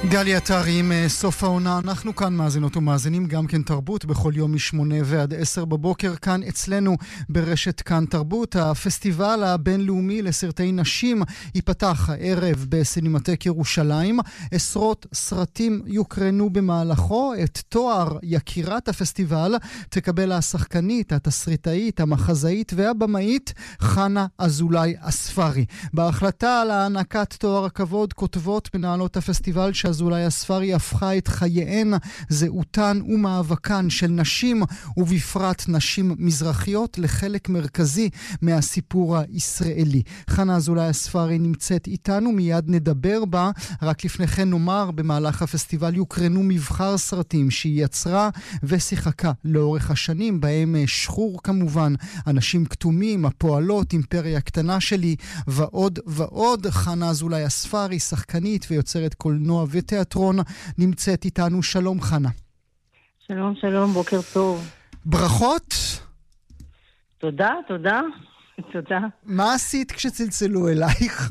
גלי עטרי עם סוף העונה. אנחנו כאן מאזינות ומאזינים גם כן תרבות בכל יום מ8 ועד 10 בבוקר כאן אצלנו ברשת כאן תרבות. הפסטיבל הבינלאומי לסרטי נשים ייפתח הערב בסינמטק ירושלים. עשרות סרטים יוקרנו במהלכו. את תואר יקירת הפסטיבל תקבל השחקנית, התסריטאית, המחזאית והבמאית חנה אזולאי אספרי. בהחלטה על הענקת תואר הכבוד כותבות מנהלות הפסטיבל אזולאי אספרי הפכה את חייהן, זהותן ומאבקן של נשים, ובפרט נשים מזרחיות, לחלק מרכזי מהסיפור הישראלי. חנה אזולאי אספרי נמצאת איתנו, מיד נדבר בה. רק לפני כן נאמר, במהלך הפסטיבל יוקרנו מבחר סרטים שהיא יצרה ושיחקה לאורך השנים, בהם שחור כמובן, אנשים כתומים, הפועלות, אימפריה קטנה שלי, ועוד ועוד. חנה אזולאי אספרי, שחקנית ויוצרת קולנוע ותיאטרון, נמצאת איתנו. שלום חנה. שלום, שלום, בוקר טוב. ברכות. תודה, תודה. תודה. מה עשית כשצלצלו אלייך?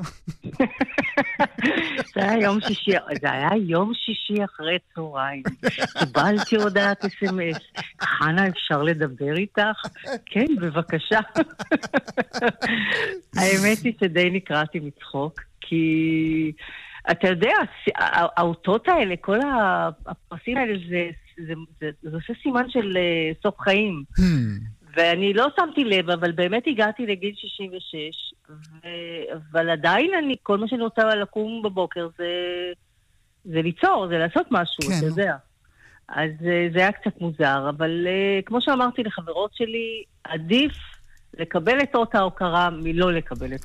זה היה יום שישי אחרי צהריים. קיבלתי הודעת SMS. חנה, אפשר לדבר איתך? כן, בבקשה. האמת היא שדי נקראתי מצחוק, כי אתה יודע, האותות האלה, כל הפרסים האלה, זה עושה סימן של סוף חיים. ואני לא שמתי לב, אבל באמת הגעתי לגיל 66, אבל עדיין כל מה שאני רוצה לקום בבוקר זה ליצור, זה לעשות משהו, אתה יודע. אז זה היה קצת מוזר, אבל כמו שאמרתי לחברות שלי, עדיף לקבל את אות ההוקרה מלא לקבל את